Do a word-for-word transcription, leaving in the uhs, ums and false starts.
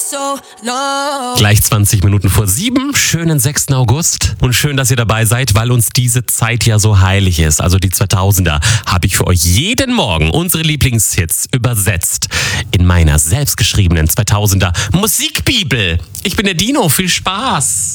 Gleich zwanzig Minuten vor sieben, schönen sechsten August. Und schön, dass ihr dabei seid, weil uns diese Zeit ja so heilig ist. Also die zweitausender habe ich für euch jeden Morgen unsere Lieblingshits übersetzt in meiner selbstgeschriebenen zweitausender Musikbibel. Ich bin der Dino, viel Spaß.